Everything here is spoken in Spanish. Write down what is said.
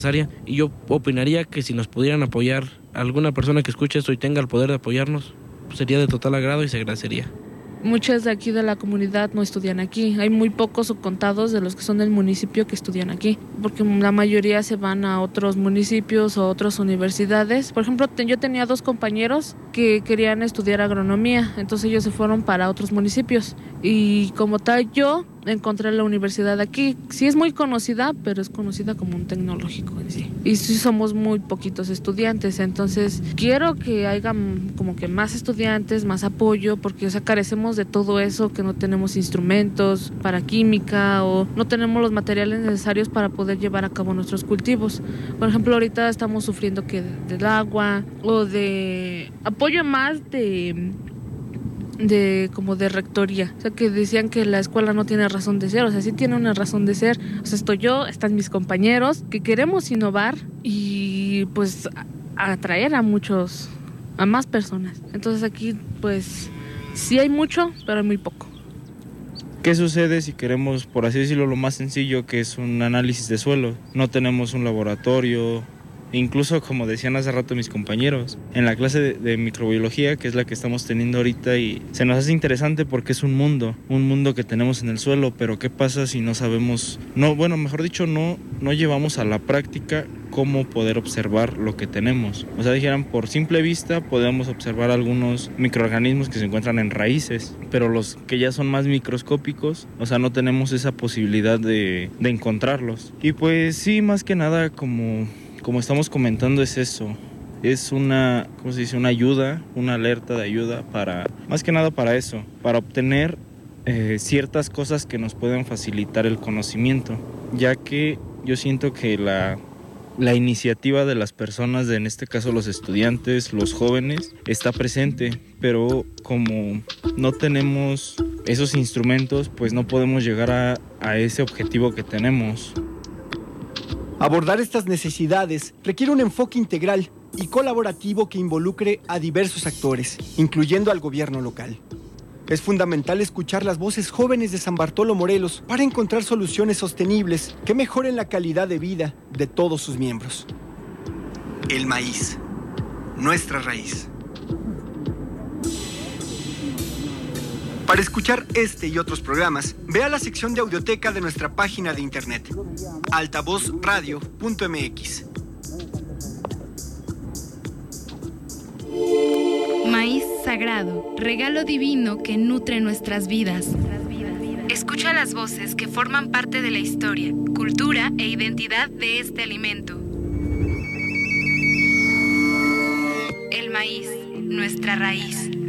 Y yo opinaría que si nos pudieran apoyar alguna persona que escuche esto y tenga el poder de apoyarnos, pues sería de total agrado y se agradecería. Muchas de aquí de la comunidad no estudian aquí. Hay muy pocos o contados de los que son del municipio que estudian aquí, porque la mayoría se van a otros municipios o otras universidades. Por ejemplo, yo tenía 2 compañeros que querían estudiar agronomía, entonces ellos se fueron para otros municipios. Y como tal, yo encontré la universidad aquí. Sí es muy conocida, pero es conocida como un tecnológico en sí. Y sí somos muy poquitos estudiantes, entonces quiero que haya como que más estudiantes, más apoyo, porque carecemos de todo eso, que no tenemos instrumentos para química o no tenemos los materiales necesarios para poder llevar a cabo nuestros cultivos. Por ejemplo, ahorita estamos sufriendo que del agua o de apoyo más de como de rectoría, o sea, que decían que la escuela no tiene razón de ser, o sea, sí tiene una razón de ser, o sea, estoy yo, están mis compañeros, que queremos innovar y pues atraer a más personas. Entonces aquí pues sí hay mucho, pero hay muy poco. ¿Qué sucede si queremos, por así decirlo, lo más sencillo, que es un análisis de suelo? No tenemos un laboratorio. Incluso, como decían hace rato mis compañeros, en la clase de microbiología, que es la que estamos teniendo ahorita, y se nos hace interesante porque es un mundo que tenemos en el suelo, pero ¿qué pasa si no sabemos, no llevamos a la práctica cómo poder observar lo que tenemos? O sea, dijeran, por simple vista podemos observar algunos microorganismos que se encuentran en raíces, pero los que ya son más microscópicos, o sea, no tenemos esa posibilidad de encontrarlos. Y pues sí, más que nada, como estamos comentando, es eso. Es una ayuda, una alerta de ayuda más que nada para eso, para obtener ciertas cosas que nos pueden facilitar el conocimiento, ya que yo siento que la iniciativa de las personas, en este caso los estudiantes, los jóvenes, está presente, pero como no tenemos esos instrumentos, pues no podemos llegar a ese objetivo que tenemos. Abordar estas necesidades requiere un enfoque integral y colaborativo que involucre a diversos actores, incluyendo al gobierno local. Es fundamental escuchar las voces jóvenes de San Bartolo, Morelos, para encontrar soluciones sostenibles que mejoren la calidad de vida de todos sus miembros. El maíz, nuestra raíz. Para escuchar este y otros programas, ve a la sección de audioteca de nuestra página de internet, altavozradio.mx. Maíz sagrado, regalo divino que nutre nuestras vidas. Escucha las voces que forman parte de la historia, cultura e identidad de este alimento. El maíz, nuestra raíz.